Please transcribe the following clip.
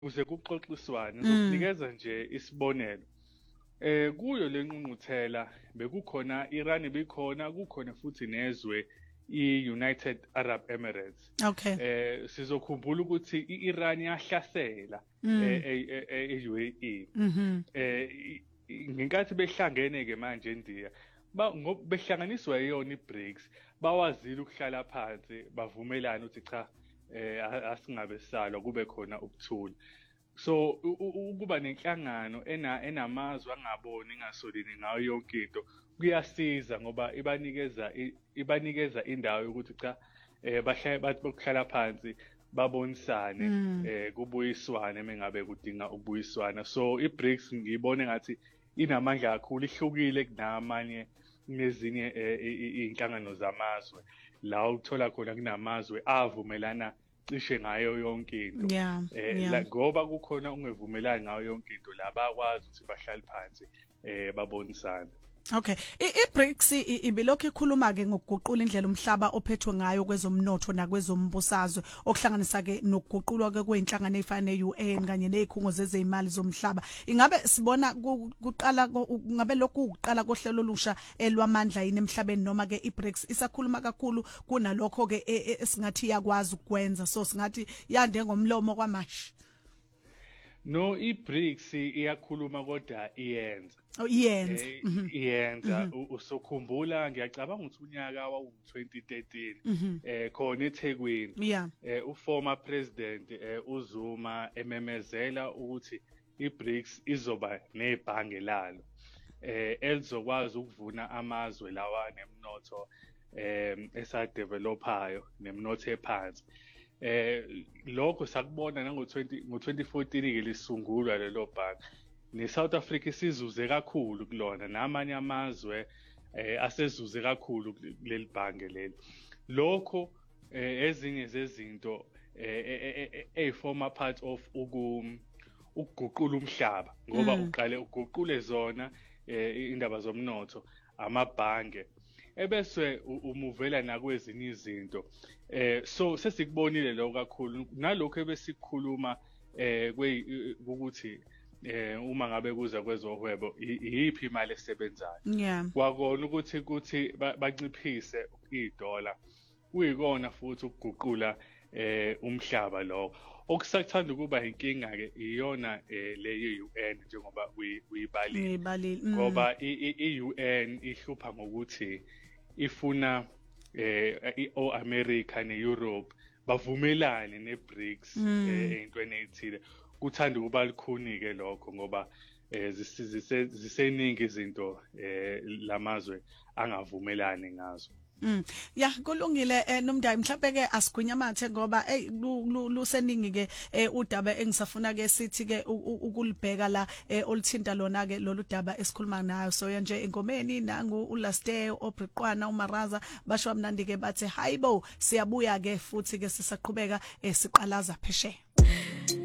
ukuze kuxoxiswane ngizokunikeza nje isibonelo. Kuyo le ngqungquthela bekukhona Iran ibikhona kukhona futhi nezwe i-United Arab Emirates. Okay. Sizokhumbula ukuthi i-Iran yahlasela e-UAE. Ngenkathi behlangene ke manje eNdiya behlanganiswa yiyona i-BRICS bawazile ukuhlala phansi bavumelana ukuthi cha asingabe salwa kube khona ukuthula. So ukuba nenhlangano enamazwe angaboni ingasolini ngayo yonke into kuyasiza ngoba ibanikeza indawo yokuthi cha bahlala phansi babonisane kubuyiswane mengabe kudinga ukubuyiswana. So i-BRICS ngiyibone ngathi inamandla kakhulu ihlukile kunamanye nezinye inhlangano zamazwe la uthola khona kunamazwe avumelana cishe ngayo yonke into. Ngoba kukhona ungevumelani ngayo yonke into la bakwazi ukuthi bahlale phansi babonisane. Okay. I-BRICS ibilokhu ikhuluma ke ngokuguqula indlela umhlaba ophethwe ngayo kwezomnotho nakwezombusazwe okuhlanganisa ke nokuguqulwa ke kweinhlangano ezifana ne-UN kanye nezikhungo zezimali zomhlaba. Ingabe sibona kuqala ngabe lokhu ukuqala kohlelo olusha elwamandla yini emhlabeni noma ke i-BRICS isakhuluma kakhulu kunalokho ke esingathi yakwazi ukwenza, so singathi yande ngomlomo kwamanje? No, i-BRICS iyakhuluma kodwa iyenza. Iyenza. Usokhumbula ngiyacabanga ukuthi unyaka wawu-2013 khona eThekwini uformer president uZuma ememezela ukuthi i-BRICS izoba nebhange lalo elizokwazi ukuvuna amazwe lawa nemnotho esadevelophayo nemnotho ephansi. Lokho sakubona ngo-2014 ke lisungulwa lelo bhange. Ne-South Africa isizuze kakhulu kulona namanye amazwe asezuze kakhulu kuleli bhange leli. Lokho ezinye zezinto former part of ukuguqula umhlaba ngoba uqale uguqule zona indaba zomnotho amabhange ebese umuvela nakwezinye izinto. So sesikubonile lokho kakhulu nalokho ebesikhuluma ukuthi uma ngabe kuza kwezohwebo iyiphi imali esebenzayo. Kwakona ukuthi banciphise idola kuyikona futhi ukuguqula umhlaba lo. Okusathanda ukuba inkinga ke iyona le ye-UN njengoba uyibalile ngoba i-UN ihlupha ngokuthi ifuna o-America ne-Europe bavumelane ne-BRICS ey'ntweni ey'thile. Kuthanda ukuba lukhuni-ke lokho ngoba ziseningi izinto lamazwe angavumelani ngazo. Kulungile Nomdayi, mhlawumbe ke asigwinyamathe ngoba luseningi ke udaba engisafuna ke sithi ke ukulibheka la oluthinta lona ke lolu daba esikhuluma nayo. So nje engomeni nangu uLaste oBriqwana uMaraza basho mnandi ke bathi hayibo siyabuya ke futhi ke sisaqhubeka siqalaza phesheya.